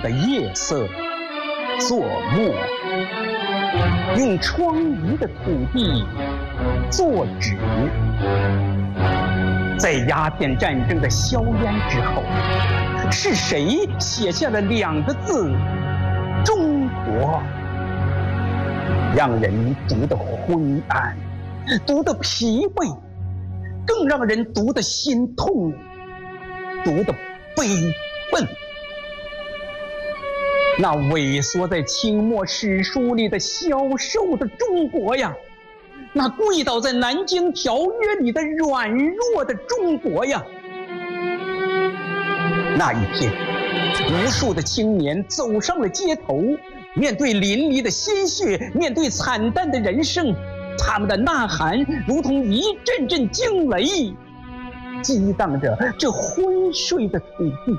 的夜色作墨，用疮痍的土地作纸。在鸦片战争的硝烟之后，是谁写下了2个字“中国”？让人读得昏暗，读得疲惫，更让人读得心痛，读得悲愤。那萎缩在清末史书里的消瘦的中国呀，那跪倒在南京条约里的软弱的中国呀，那一天，无数的青年走上了街头，面对淋漓的鲜血，面对惨淡的人生，他们的呐喊如同一阵阵惊雷，激荡着这昏睡的土地。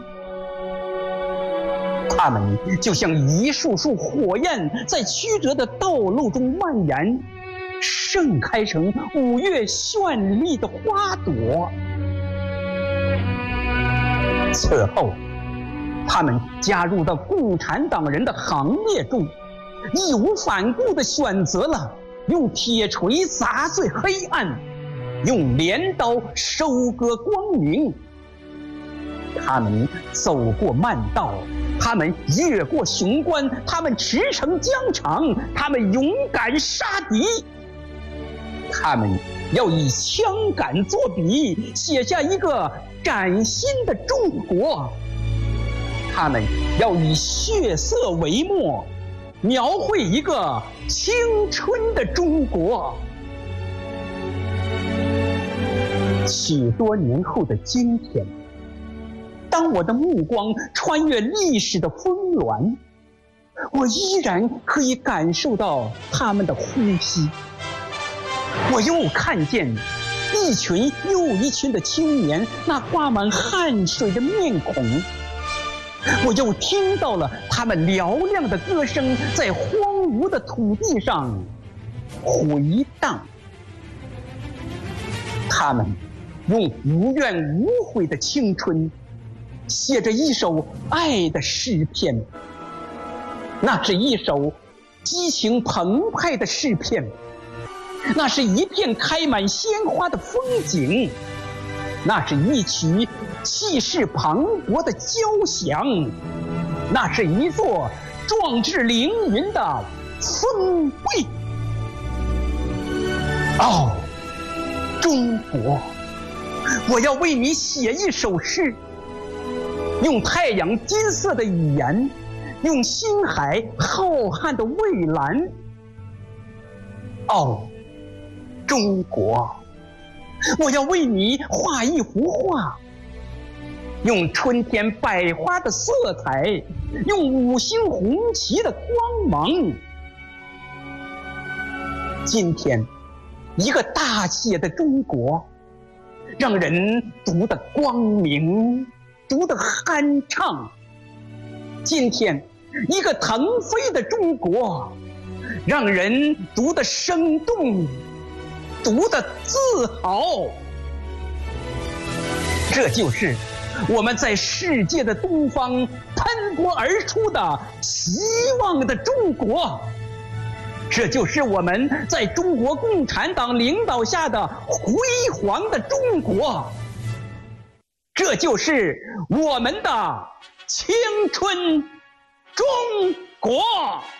他们就像一束束火焰，在曲折的道路中蔓延，盛开成5月绚丽的花朵。此后，他们加入到共产党人的行列中，义无反顾地选择了用铁锤砸碎黑暗，用镰刀收割光明。他们走过漫道，他们越过雄关，他们驰骋疆场，他们勇敢杀敌。他们要以枪杆作笔，写下一个崭新的中国。他们要以血色为墨，描绘一个青春的中国。许多年后的今天，当我的目光穿越历史的峰峦，我依然可以感受到他们的呼吸。我又看见一群又一群的青年，那挂满汗水的面孔。我又听到了他们嘹亮的歌声在荒芜的土地上回荡。他们用无怨无悔的青春写着一首爱的诗篇，那是一首激情澎湃的诗篇，那是一片开满鲜花的风景，那是一曲气势磅礴的交响，那是一座壮志凌云的丰碑。哦，中国，我要为你写一首诗，用太阳金色的语言，用星海浩瀚的蔚蓝。哦，中国，我要为你画一幅画，用春天百花的色彩，用五星红旗的光芒。今天，一个大写的中国，让人读得光明，读得酣畅。今天，一个腾飞的中国，让人读得生动，读得自豪。这就是我们在世界的东方喷薄而出的希望的中国，这就是我们在中国共产党领导下的辉煌的中国，这就是我们的青春中国。